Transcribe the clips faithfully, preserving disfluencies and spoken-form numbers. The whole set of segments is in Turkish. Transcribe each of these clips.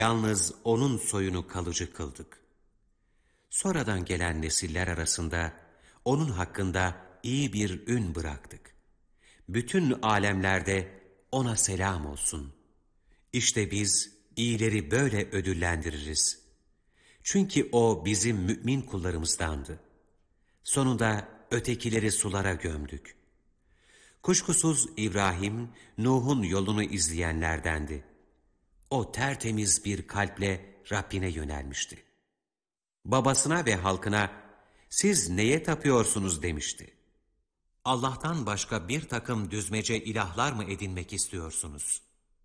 Yalnız onun soyunu kalıcı kıldık. Sonradan gelen nesiller arasında onun hakkında iyi bir ün bıraktık. Bütün alemlerde ona selam olsun. İşte biz iyileri böyle ödüllendiririz. Çünkü o bizim mümin kullarımızdandı. Sonunda ötekileri sulara gömdük. Kuşkusuz İbrahim, Nuh'un yolunu izleyenlerdendi. O tertemiz bir kalple Rabbine yönelmişti. Babasına ve halkına, siz neye tapıyorsunuz demişti. Allah'tan başka bir takım düzmece ilahlar mı edinmek istiyorsunuz?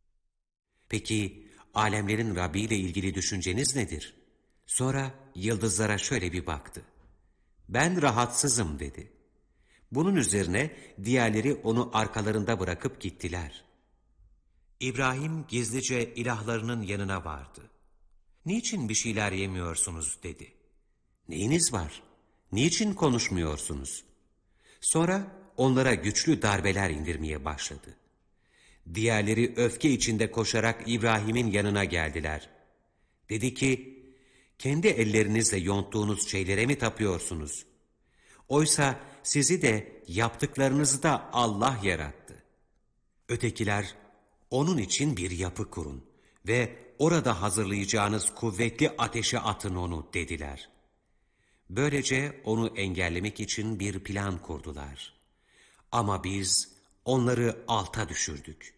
Peki, alemlerin Rabbi ile ilgili düşünceniz nedir? Sonra yıldızlara şöyle bir baktı. Ben rahatsızım dedi. Bunun üzerine diğerleri onu arkalarında bırakıp gittiler. İbrahim gizlice ilahlarının yanına vardı. Niçin bir şeyler yemiyorsunuz dedi. Neyiniz var? Niçin konuşmuyorsunuz? Sonra onlara güçlü darbeler indirmeye başladı. Diğerleri öfke içinde koşarak İbrahim'in yanına geldiler. Dedi ki, kendi ellerinizle yonttuğunuz şeylere mi tapıyorsunuz? Oysa sizi de yaptıklarınızı da Allah yarattı. Ötekiler, onun için bir yapı kurun ve orada hazırlayacağınız kuvvetli ateşe atın onu dediler. Böylece onu engellemek için bir plan kurdular. Ama biz onları alta düşürdük.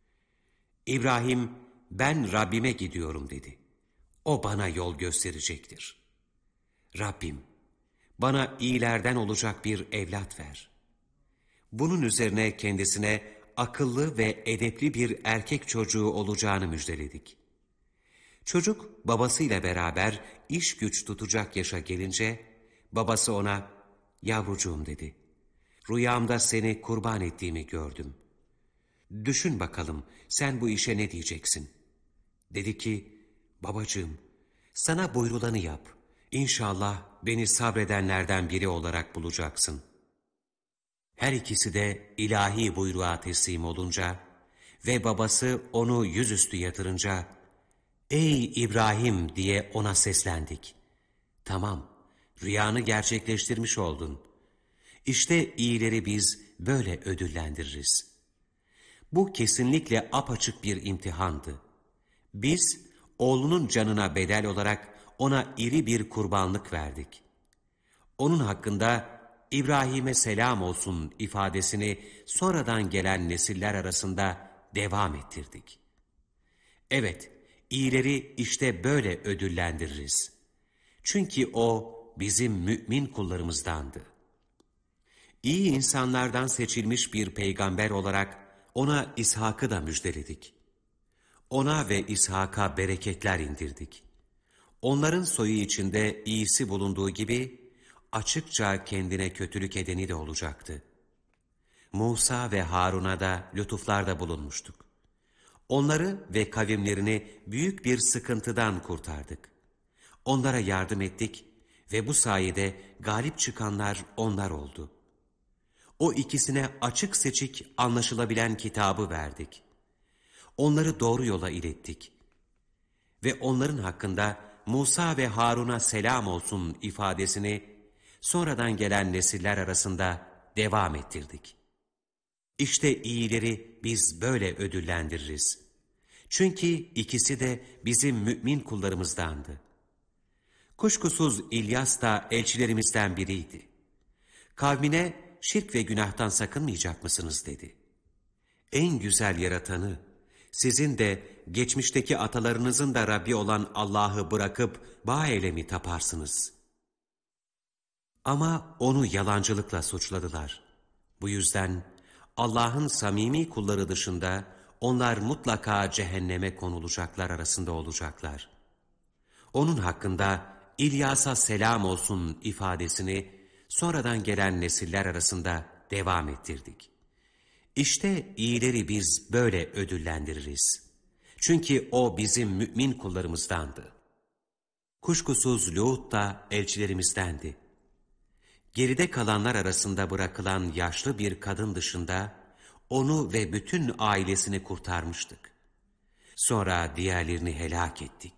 İbrahim, ben Rabbime gidiyorum dedi. O bana yol gösterecektir. Rabbim, bana iyilerden olacak bir evlat ver. Bunun üzerine kendisine akıllı ve edepli bir erkek çocuğu olacağını müjdeledik. Çocuk babasıyla beraber iş güç tutacak yaşa gelince babası ona, yavrucuğum dedi. Rüyamda seni kurban ettiğimi gördüm. Düşün bakalım sen bu işe ne diyeceksin? Dedi ki, babacığım sana buyrulanı yap. İnşallah beni sabredenlerden biri olarak bulacaksın. Her ikisi de ilahi buyruğa teslim olunca ve babası onu yüzüstü yatırınca, ''Ey İbrahim!'' diye ona seslendik. ''Tamam, rüyanı gerçekleştirmiş oldun. İşte iyileri biz böyle ödüllendiririz.'' Bu kesinlikle apaçık bir imtihandı. Biz oğlunun canına bedel olarak ona iri bir kurbanlık verdik. Onun hakkında İbrahim'e selam olsun ifadesini sonradan gelen nesiller arasında devam ettirdik. Evet, iyileri işte böyle ödüllendiririz. Çünkü o bizim mümin kullarımızdandı. İyi insanlardan seçilmiş bir peygamber olarak ona İshak'ı da müjdeledik. Ona ve İshak'a bereketler indirdik. Onların soyu içinde iyisi bulunduğu gibi açıkça kendine kötülük edeni de olacaktı. Musa ve Harun'a da lütuflarda bulunmuştuk. Onları ve kavimlerini büyük bir sıkıntıdan kurtardık. Onlara yardım ettik ve bu sayede galip çıkanlar onlar oldu. O ikisine açık seçik anlaşılabilen kitabı verdik. Onları doğru yola ilettik. Ve onların hakkında Musa ve Harun'a selam olsun ifadesini sonradan gelen nesiller arasında devam ettirdik. İşte iyileri biz böyle ödüllendiririz. Çünkü ikisi de bizim mümin kullarımızdandı. Kuşkusuz İlyas da elçilerimizden biriydi. Kavmine şirk ve günahtan sakınmayacak mısınız dedi. En güzel yaratanı, sizin de geçmişteki atalarınızın da Rabbi olan Allah'ı bırakıp Baal'e mi taparsınız? Ama onu yalancılıkla suçladılar. Bu yüzden Allah'ın samimi kulları dışında onlar mutlaka cehenneme konulacaklar arasında olacaklar. Onun hakkında İlyas'a selam olsun ifadesini sonradan gelen nesiller arasında devam ettirdik. İşte iyileri biz böyle ödüllendiririz. Çünkü o bizim mümin kullarımızdandı. Kuşkusuz Lut da elçilerimizdendi. Geride kalanlar arasında bırakılan yaşlı bir kadın dışında onu ve bütün ailesini kurtarmıştık. Sonra diğerlerini helak ettik.